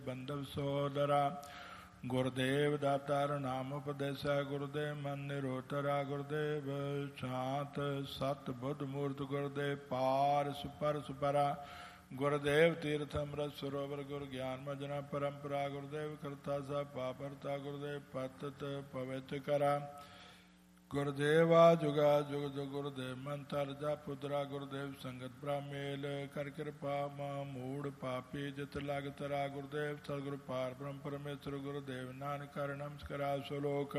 ਬੰਧਵ ਸੋਦਰਾ। ਗੁਰਦੇਵ ਦਾਤਾਰ ਨਾਮ ਉਪਦੇਸਾ। ਗੁਰਦੇਵ ਮਨ ਨਿਰੋਤਰਾ। ਗੁਰਦੇਵ ਸ਼ਾਂਤ ਸਤ ਬੁੱਧ ਮੂਰਤ। ਗੁਰਦੇਵ ਪਾਰ ਸੁਪਰ ਸੁਪਰਾ। ਗੁਰਦੇਵ ਤੀਰਥ ਅੰਮ੍ਰਿਤ ਸਰੋਵਰ। ਗੁਰ ਗਿਆਨ ਮਜਨਾ ਪਰੰਪਰਾ। ਗੁਰਦੇਵ ਕਰਤਾ ਸਾਹਿਬ ਪਾਪਰਤਾ। ਗੁਰਦੇਵ ਪਤਿਤ ਪਵਿੱਤ ਕਰਾ। ਗੁਰਦੇਵਾ ਜੁਗਾ ਜੁਗਤ। ਗੁਰਦੇਵ ਮੰਤਰ ਜਾ ਪੁੱਤਰਾ। ਗੁਰਦੇਵ ਸੰਗਤ ਬ੍ਰਹਮੇਲ। ਕਰ ਕਿਰਪਾ ਮਾ ਮੂੜ ਪਾਪੀ ਜਿਤ ਲਗ ਤਰਾ। ਗੁਰਦੇਵ ਸਤਿਗੁਰ ਪਾਰ ਬ੍ਰਹਮ ਪਰਮੇਸ਼ਰ। ਗੁਰਦੇਵ ਨਾਨਕ ਕਰ ਨਮਸਕਾਰਾ ਸੋ ਲੋਕ।